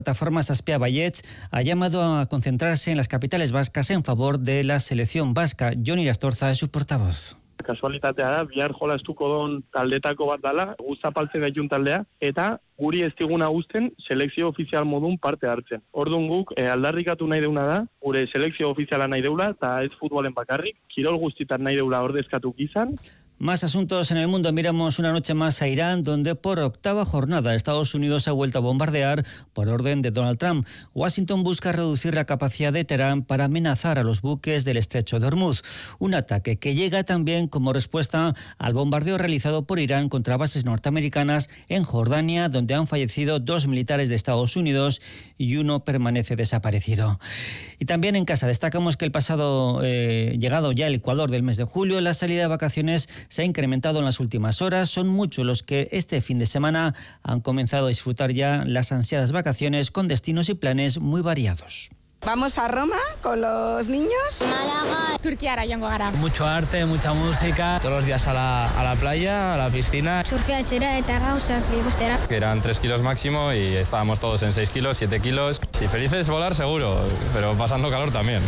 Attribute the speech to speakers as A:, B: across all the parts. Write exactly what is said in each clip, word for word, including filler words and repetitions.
A: La plataforma Saspia Ballets ha llamado a concentrarse en las capitales vascas en favor de la selección vasca. Joni Astorza es su portavoz.
B: Kasualitatea da, bihar jolastuko don taldetako bat dala, guztapaltze gaitun taldea, eta guri ez diguna uzten selekzio ofizial modun parte hartzen. Orduan guk eh, aldarrikatu nahi deuna da, gure selekzio ofiziala nahi deula, eta ez futbolen bakarrik, kirol guztitan nahi deula ordezkatu izan.
A: Más asuntos en el mundo. Miramos una noche más a Irán, donde por octava jornada Estados Unidos ha vuelto a bombardear por orden de Donald Trump. Washington busca reducir la capacidad de Teherán para amenazar a los buques del estrecho de Hormuz. Un ataque que llega también como respuesta al bombardeo realizado por Irán contra bases norteamericanas en Jordania, donde han fallecido dos militares de Estados Unidos y uno permanece desaparecido. Y también en casa destacamos que el pasado, eh, llegado ya el Ecuador del mes de julio, la salida de vacaciones se ha incrementado en las últimas horas. Son muchos los que este fin de semana han comenzado a disfrutar ya las ansiadas vacaciones con destinos y planes muy variados.
C: Vamos a Roma con los niños.
D: Málaga, Turquía, Rayango Gara.
E: Mucho arte, mucha música. Todos los días a la, a la playa, a la piscina.
F: Surfeatzera eta gauzak ikustera.
G: Que eran tres kilos máximo y estábamos todos en seis kilos, siete kilos. Y felices volar seguro, pero pasando calor también.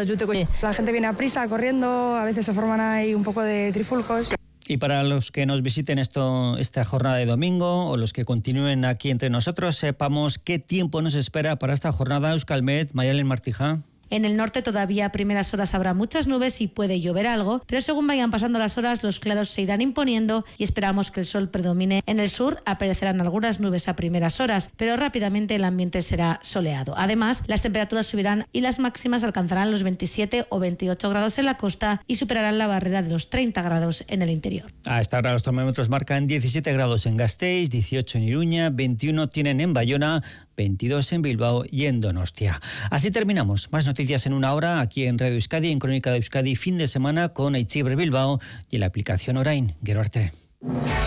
C: La gente viene a prisa, corriendo, a veces se forman ahí un poco de trifulcos.
A: Y para los que nos visiten esto, esta jornada de domingo o los que continúen aquí entre nosotros, sepamos qué tiempo nos espera para esta jornada. Euskalmet, Mayalen Martija.
H: En el norte todavía a primeras horas habrá muchas nubes y puede llover algo, pero según vayan pasando las horas los claros se irán imponiendo y esperamos que el sol predomine. En el sur aparecerán algunas nubes a primeras horas, pero rápidamente el ambiente será soleado. Además, las temperaturas subirán y las máximas alcanzarán los veintisiete o veintiocho grados en la costa y superarán la barrera de los treinta grados en el interior.
A: A esta hora los termómetros marcan diecisiete grados en Gasteiz, dieciocho en Iruña, veintiuno tienen en Bayona, veintidós en Bilbao y en Donostia. Así terminamos. Más noticias en una hora aquí en Radio Euskadi, en Crónica de Euskadi, fin de semana con Aitziber Bilbao y en la aplicación Orain. Gero arte.